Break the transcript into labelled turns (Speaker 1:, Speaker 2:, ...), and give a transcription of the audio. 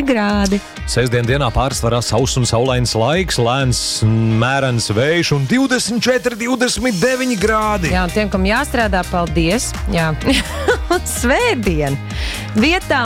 Speaker 1: grādi.
Speaker 2: Sestdien dienā pārsvarā sauss un saulains laiks, lēns, mērens vējš un 24, 29 grādi.
Speaker 1: Jā, un tiem, kam jāstrādā, paldies. Jā. Un svētdien. Vietām